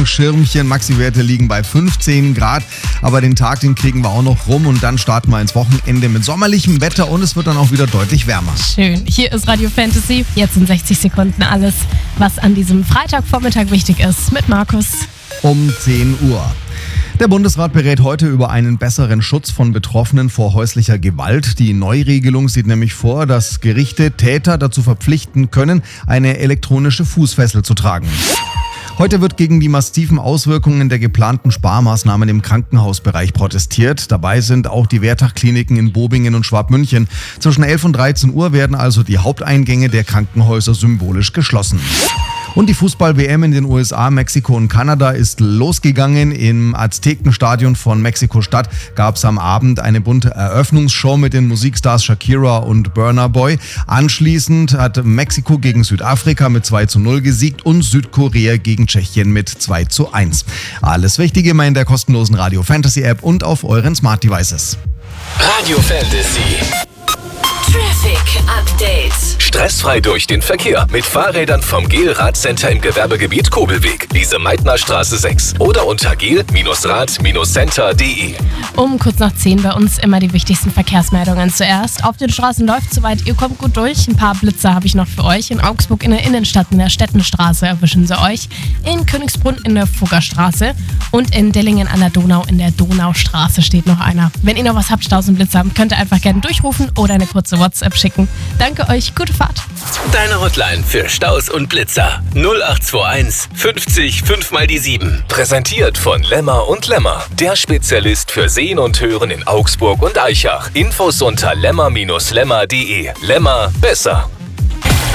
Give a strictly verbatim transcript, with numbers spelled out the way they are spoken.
Regenschirmchen. Maxi-Werte liegen bei fünfzehn Grad. Aber den Tag, den kriegen wir auch noch rum. Und dann starten wir ins Wochenende mit sommerlichem Wetter. Und es wird dann auch wieder deutlich wärmer. Schön. Hier ist Radio Fantasy. Jetzt in sechzig Sekunden alles, was an diesem Freitagvormittag wichtig ist. Mit Markus. Um zehn Uhr. Der Bundesrat berät heute über einen besseren Schutz von Betroffenen vor häuslicher Gewalt. Die Neuregelung sieht nämlich vor, dass Gerichte Täter dazu verpflichten können, eine elektronische Fußfessel zu tragen. Heute wird gegen die massiven Auswirkungen der geplanten Sparmaßnahmen im Krankenhausbereich protestiert. Dabei sind auch die Wertach-Kliniken in Bobingen und Schwabmünchen. Zwischen elf und dreizehn Uhr werden also die Haupteingänge der Krankenhäuser symbolisch geschlossen. Und die Fußball-W M in den U S A, Mexiko und Kanada ist losgegangen. Im Aztekenstadion von Mexiko-Stadt gab es am Abend eine bunte Eröffnungsshow mit den Musikstars Shakira und Burna Boy. Anschließend hat Mexiko gegen Südafrika mit zwei zu null gesiegt und Südkorea gegen Tschechien mit zwei zu eins. Alles Wichtige immer in der kostenlosen Radio Fantasy App und auf euren Smart Devices. Radio Fantasy. Traffic Update. Stressfrei durch den Verkehr mit Fahrrädern vom Gel-Rad-Center im Gewerbegebiet Kobelweg, Lise-Meitner-Straße sechs oder unter gel Rad Center punkt de. Um kurz nach zehn bei uns immer die wichtigsten Verkehrsmeldungen. Zuerst, auf den Straßen läuft soweit, ihr kommt gut durch. Ein paar Blitzer habe ich noch für euch. In Augsburg in der Innenstadt in der Stettenstraße erwischen sie euch. In Königsbrunn in der Fuggerstraße und in Dillingen an der Donau in der Donaustraße steht noch einer. Wenn ihr noch was habt, Staus und Blitzer, könnt ihr einfach gerne durchrufen oder eine kurze WhatsApp schicken. Danke euch, gute Fahrt. Deine Hotline für Staus und Blitzer null acht zwei eins fünfzig fünf mal die sieben. Präsentiert von Lemmer und Lemmer, der Spezialist für Sehen und Hören in Augsburg und Aichach. Infos unter lemmer Bindestrich lemmer punkt de. Lemmer, besser.